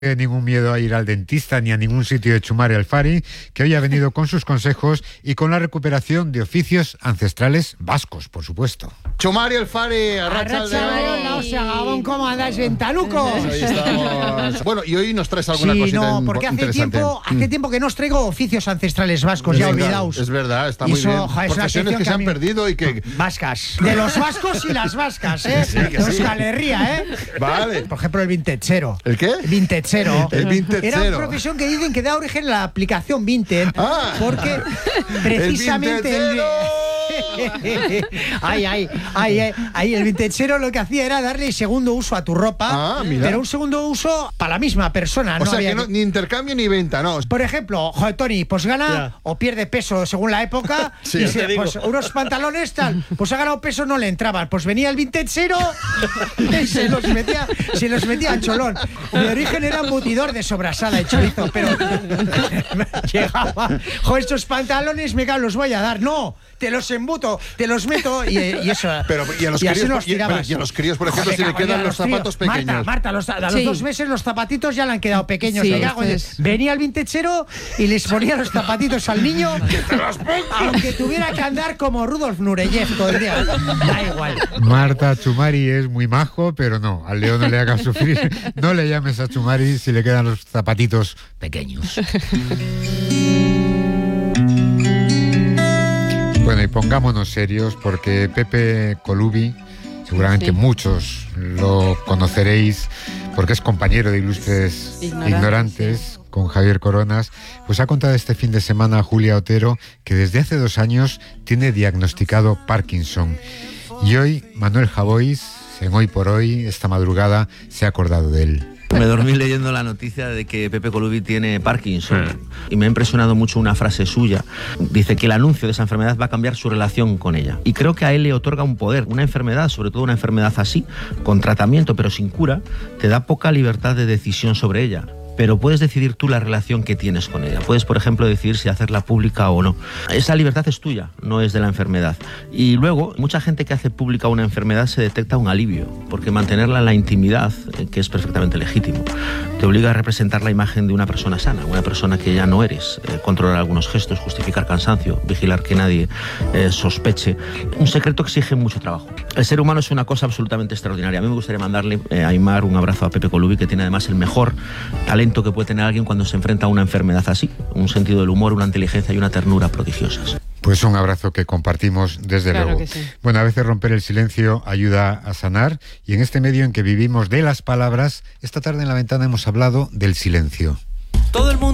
Ningún miedo a ir al dentista ni a ningún sitio de Chumari Alfari, que hoy ha venido con sus consejos y con la recuperación de oficios ancestrales vascos, por supuesto. Chumari Alfari, Gabón, ¿cómo andáis, ventanucos? Ahí estamos. Bueno, y hoy nos traes alguna cosita no, porque hace tiempo que no os traigo oficios ancestrales vascos, ya olvidaos. Es verdad, está muy bien. Profesiones que se han perdido y que... Vascas. De los vascos y las vascas, ¿eh? Sí, de Euskal Herria, ¿eh? Vale. Por ejemplo, el vintechero. ¿El qué? Vintechero. El vintechero. Era una profesión que dicen que da origen a la aplicación Vinted, porque precisamente el vintechero lo que hacía era darle segundo uso a tu ropa, pero un segundo uso para la misma persona. O sea, que ni intercambio ni venta, ¿no? Por ejemplo, Tony, pues gana o pierde peso según la época, sí, y pues unos pantalones tal, pues ha ganado peso, no le entraban. Pues venía el vintechero y se los metía al cholón. Mi origen era embutidor de sobrasada y chorizo, pero llegaba, estos pantalones me los voy a dar. No, te los embuto, te los meto y eso. Pero y a los críos, por ejemplo, si le quedan los zapatos pequeños. Marta, a los 2 meses los zapatitos ya le han quedado pequeños. Sí, venía el vintechero y les ponía los zapatitos al niño, aunque tuviera que andar como Rudolf Nureyev todo el día. Da igual. Marta, Chumari es muy majo, pero no, al Leo no le hagas sufrir. No le llames a Chumari si le quedan los zapatitos pequeños. Bueno, y pongámonos serios, porque Pepe Colubi, seguramente muchos lo conoceréis, porque es compañero de Ilustres Ignorantes con Javier Coronas, pues ha contado este fin de semana a Julia Otero que desde hace 2 años tiene diagnosticado Parkinson. Y hoy Manuel Javois, en Hoy por Hoy, esta madrugada, se ha acordado de él. Me dormí leyendo la noticia de que Pepe Colubi tiene Parkinson y me ha impresionado mucho una frase suya. Dice que el anuncio de esa enfermedad va a cambiar su relación con ella. Y creo que a él le otorga un poder. Una enfermedad, sobre todo una enfermedad así, con tratamiento pero sin cura, te da poca libertad de decisión sobre ella. Pero puedes decidir tú la relación que tienes con ella. Puedes, por ejemplo, decidir si hacerla pública o no. Esa libertad es tuya, no es de la enfermedad. Y luego, mucha gente que hace pública una enfermedad se detecta un alivio, porque mantenerla en la intimidad, que es perfectamente legítimo, te obliga a representar la imagen de una persona sana, una persona que ya no eres, controlar algunos gestos, justificar cansancio, vigilar que nadie sospeche. Un secreto exige mucho trabajo. El ser humano es una cosa absolutamente extraordinaria. A mí me gustaría mandarle a Aimar un abrazo a Pepe Colubi, que tiene además el mejor talento que puede tener alguien cuando se enfrenta a una enfermedad así, un sentido del humor, una inteligencia y una ternura prodigiosas. Pues un abrazo que compartimos desde luego. Que sí. Bueno, a veces romper el silencio ayuda a sanar, y en este medio en que vivimos de las palabras, esta tarde en La Ventana hemos hablado del silencio. Todo el mundo